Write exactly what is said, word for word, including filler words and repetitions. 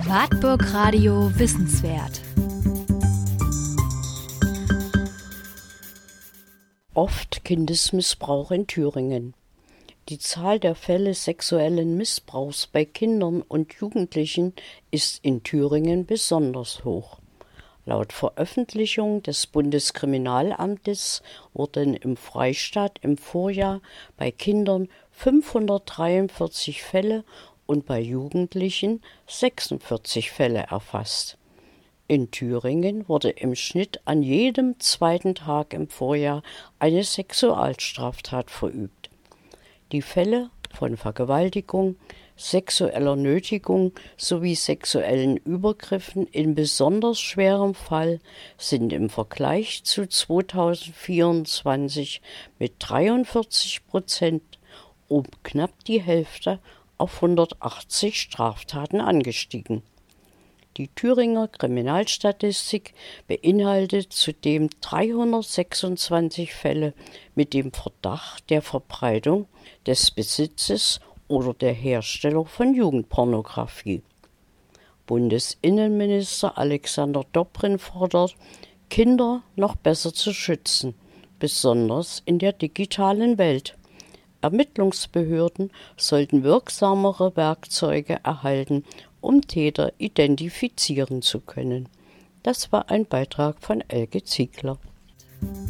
Wartburg Radio Wissenswert. Oft Kindesmissbrauch in Thüringen. Die Zahl der Fälle sexuellen Missbrauchs bei Kindern und Jugendlichen ist in Thüringen besonders hoch. Laut Veröffentlichung des Bundeskriminalamtes wurden im Freistaat im Vorjahr bei Kindern fünfhundertdreiundvierzig Fälle und bei Jugendlichen sechsundvierzig Fälle erfasst. In Thüringen wurde im Schnitt an jedem zweiten Tag im Vorjahr eine Sexualstraftat verübt. Die Fälle von Vergewaltigung, sexueller Nötigung sowie sexuellen Übergriffen in besonders schwerem Fall sind im Vergleich zu zweitausendvierundzwanzig mit dreiundvierzig Prozent um knapp die Hälfte auf hundertachtzig Straftaten angestiegen. Die Thüringer Kriminalstatistik beinhaltet zudem dreihundertsechsundzwanzig Fälle mit dem Verdacht der Verbreitung, des Besitzes oder der Herstellung von Jugendpornografie. Bundesinnenminister Alexander Dobrindt fordert, Kinder noch besser zu schützen, besonders in der digitalen Welt. Ermittlungsbehörden sollten wirksamere Werkzeuge erhalten, um Täter identifizieren zu können. Das war ein Beitrag von Elke Ziegler.